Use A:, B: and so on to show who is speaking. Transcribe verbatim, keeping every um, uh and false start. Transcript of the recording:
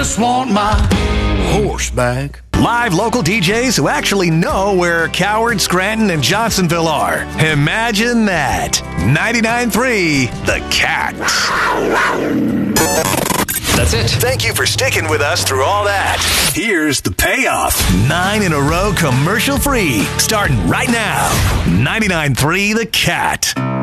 A: just want my horse back.
B: Live local D Js who actually know where Coward, Scranton, and Johnsonville are. Imagine that. ninety-nine point three The Cat. That's it. Thank you for sticking with us through all that. Here's the payoff. Nine in a row commercial free. Starting right now. ninety-nine point three The Cat.